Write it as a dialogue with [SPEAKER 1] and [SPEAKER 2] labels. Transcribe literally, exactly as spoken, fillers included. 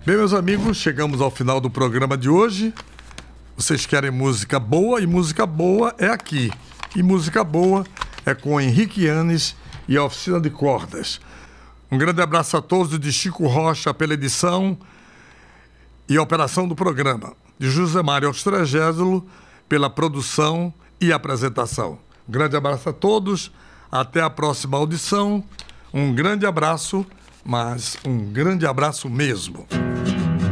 [SPEAKER 1] Bem, meus amigos, chegamos ao final do programa de hoje. Vocês querem música boa e música boa é aqui. E música boa é com Henrique Yanes e a Oficina de Cordas. Um grande abraço a todos de Chico Rocha pela edição e a operação do programa. De José Mário Austragésilo pela produção e apresentação. Um grande abraço a todos. Até a próxima audição. Um grande abraço, mas um grande abraço mesmo.